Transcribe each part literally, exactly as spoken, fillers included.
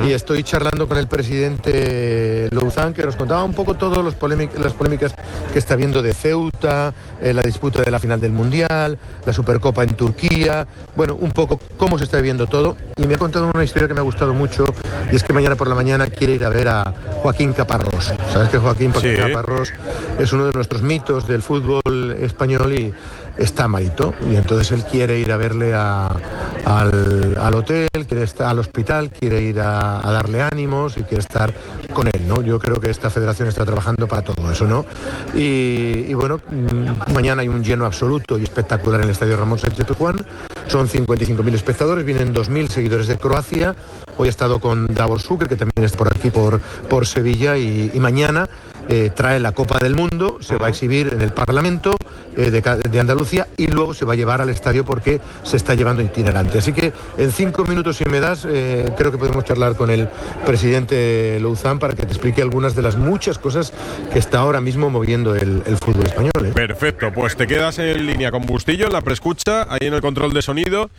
y estoy charlando con el presidente Louzán, que nos contaba un poco todas las polémicas que está viendo de Ceuta, eh, la disputa de la final del Mundial, la Supercopa en Turquía, bueno, un poco cómo se está viendo todo, y me ha contado una historia que me ha gustado mucho, y es que mañana por la mañana quiere ir a ver a Joaquín Caparrós. Sabes que Joaquín sí. Caparrós es uno de nuestros mitos del fútbol español y está malito, y entonces él quiere ir a verle a, al, al hotel, quiere estar al hospital, quiere ir a, a darle ánimos y quiere estar con él, ¿no? Yo creo que esta federación está trabajando para todo eso, ¿no? Y, y bueno, mañana hay un lleno absoluto y espectacular en el Estadio Ramón Sánchez Pizjuán. Son cincuenta y cinco mil espectadores, vienen dos mil seguidores de Croacia. Hoy he estado con Davor Šuker, que también está por aquí, por, por Sevilla, y, y mañana eh, trae la Copa del Mundo, se va a exhibir en el Parlamento eh, de, de Andalucía y luego se va a llevar al estadio porque se está llevando itinerante. Así que en cinco minutos, si me das, eh, creo que podemos charlar con el presidente Louzán para que te explique algunas de las muchas cosas que está ahora mismo moviendo el, el fútbol español, ¿eh? Perfecto, pues te quedas en línea con Bustillo, en la preescucha, ahí en el control de sonido,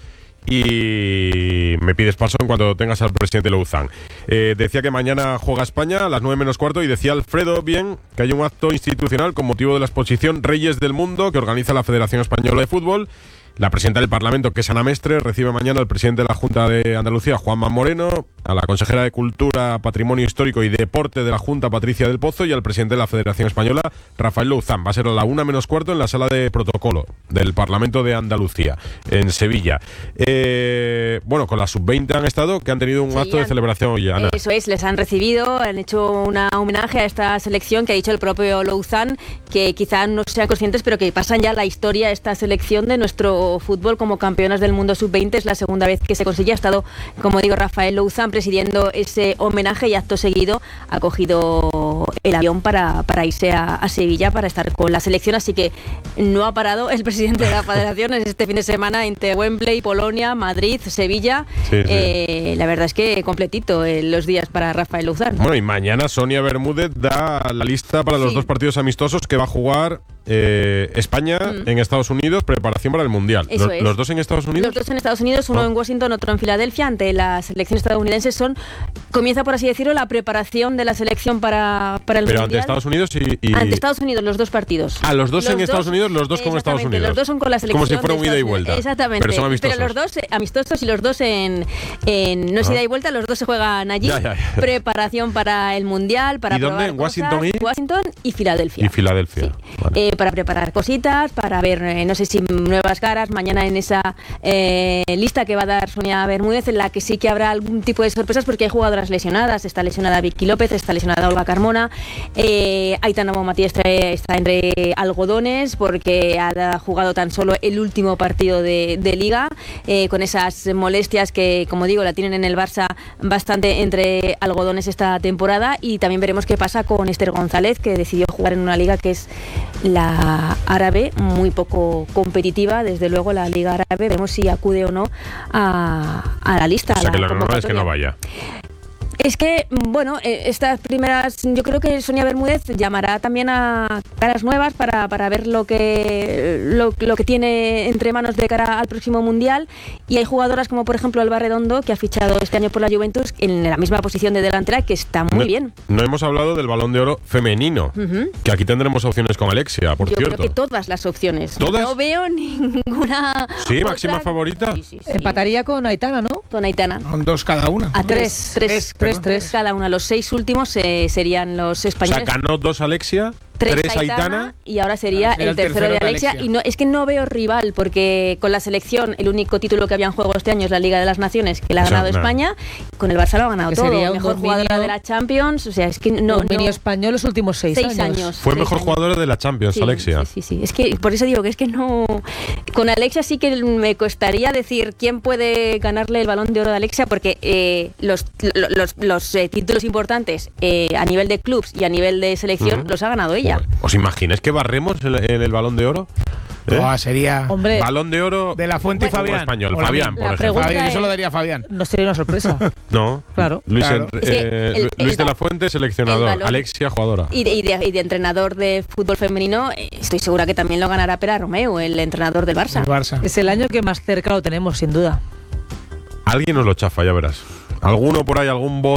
y me pides paso en cuanto tengas al presidente Louzán. Eh, decía que mañana juega España a las nueve menos cuarto, y decía Alfredo bien que hay un acto institucional con motivo de la exposición Reyes del Mundo que organiza la Federación Española de Fútbol. La presidenta del Parlamento, que es Ana Mestre, recibe mañana al presidente de la Junta de Andalucía, Juanma Moreno, a la consejera de Cultura, Patrimonio Histórico y Deporte de la Junta, Patricia del Pozo, y al presidente de la Federación Española, Rafael Louzán. Va a ser a la una menos cuarto en la sala de protocolo del Parlamento de Andalucía, en Sevilla. Eh, bueno, con la sub veinte han estado, que han tenido un sí, acto han, de celebración hoy, Ana. Eso es, les han recibido, han hecho una homenaje a esta selección que ha dicho el propio Louzán, que quizá no sean conscientes, pero que pasan ya la historia esta selección de nuestro fútbol como campeonas del mundo sub veinte. Es la segunda vez que se consigue. Ha estado, como digo, Rafael Louzán presidiendo ese homenaje, y acto seguido ha cogido el avión para, para irse a, a Sevilla para estar con la selección. Así que no ha parado el presidente de la federación este fin de semana entre Wembley, Polonia, Madrid, Sevilla. Sí, sí. Eh, la verdad es que completito eh, los días para Rafael Louzán. Bueno, y mañana Sonia Bermúdez da la lista para los sí. dos partidos amistosos que va a jugar eh, España mm. en Estados Unidos, preparación para el Mundial. Eso los, es. ¿Los dos en Estados Unidos? Los dos en Estados Unidos, uno oh. en Washington, otro en Filadelfia, ante la selección estadounidense. Son, comienza, por así decirlo, la preparación de la selección para, para el Pero Mundial. Pero ante Estados Unidos y, y... Ante Estados Unidos, los dos partidos. Ah, los dos los en dos, Estados Unidos, los dos con Estados Unidos. Los dos son con la selección. Como si fuera un ida y vuelta. Exactamente. Pero son amistosos. Pero los dos eh, amistosos y los dos en, en no es ah. ida y vuelta, los dos se juegan allí. Ya, ya, ya. Preparación para el Mundial, para ¿Y dónde? ¿En Washington y? Washington y Filadelfia. Y Filadelfia. Sí. Vale. Eh, para preparar cositas, para ver, eh, no sé si nuevas caras mañana en esa eh, lista que va a dar Sonia Bermúdez, en la que sí que habrá algún tipo de sorpresas porque hay jugadoras lesionadas. Está lesionada Vicky López, está lesionada Olga Carmona, eh, Aitana Bonmatí está entre algodones porque ha jugado tan solo el último partido de, de Liga, eh, con esas molestias que, como digo, la tienen en el Barça bastante entre algodones esta temporada. Y también veremos qué pasa con Esther González, que decidió jugar en una liga que es la árabe, muy poco competitiva, desde luego la Liga Árabe. Veremos si acude o no a, a la lista. O sea, que lo normal es que no vaya. Es que, bueno, eh, estas primeras, yo creo que Sonia Bermúdez llamará también a caras nuevas para, para ver lo que lo, lo que tiene entre manos de cara al próximo Mundial. Y hay jugadoras como, por ejemplo, Alba Redondo, que ha fichado este año por la Juventus en la misma posición de delantera, que está muy no, bien. No hemos hablado del Balón de Oro femenino, uh-huh. que aquí tendremos opciones con Alexia, por yo cierto. Yo creo que todas las opciones. ¿Todas? No veo ninguna. Sí, otra. Máxima favorita. Sí, sí, sí. Empataría con Aitana, ¿no? Con Aitana. Con dos cada una. A tres. Tres, tres, tres, tres cada una. Los seis últimos eh, serían los españoles. O sea, ganó dos Alexia, tres, tres Aitana, Aitana, y ahora sería, ahora sería el, tercero el tercero de Alexia. De Alexia. Y no, es que no veo rival, porque con la selección el único título que había en juego este año es la Liga de las Naciones, que la ha ganado o sea, España. Con el Barça lo ha ganado que todo. Sería mejor dominio, jugadora de la Champions. O sea, es que no. Dominio no, español los últimos seis, seis años. años. Fue seis mejor años. jugadora de la Champions, sí, Alexia. Sí, sí, sí. Es que por eso digo que es que no. Con Alexia sí que me costaría decir quién puede ganarle el Balón de Oro de Alexia, porque eh, los, los, los, los eh, títulos importantes eh, a nivel de clubs y a nivel de selección uh-huh. los ha ganado ella. Bueno, ¿os imagináis que barremos en el, el Balón de Oro? ¿Eh? Oh, sería Hombre, Balón de Oro de la Fuente y Fabián español. O Fabián, por ejemplo. Fabián, eso lo daría Fabián. No sería una sorpresa. No. Claro. Luis, claro. Eh, eh, el, el, Luis de la Fuente, seleccionador. Alexia, jugadora. Y de, y, de, y de entrenador de fútbol femenino, estoy segura que también lo ganará Pere Romeu, el entrenador del Barça. El Barça. Es el año que más cerca lo tenemos, sin duda. Alguien nos lo chafa, ya verás. Alguno por ahí, algún bot